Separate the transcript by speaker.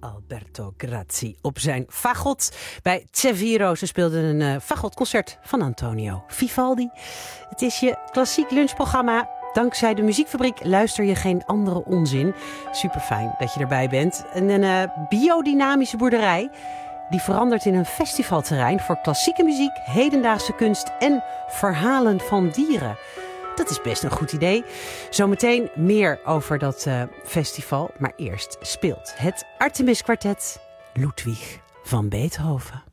Speaker 1: Alberto Grazzi op zijn fagot bij Ceviro. Ze speelden een fagotconcert van Antonio Vivaldi. Het is je klassiek lunchprogramma. Dankzij de Muziekfabriek luister je geen andere onzin. Super fijn dat je erbij bent. Een biodynamische boerderij die verandert in een festivalterrein voor klassieke muziek, hedendaagse kunst en verhalen van dieren. Dat is best een goed idee. Zometeen meer over dat festival. Maar eerst speelt het Artemis Quartet Ludwig van Beethoven.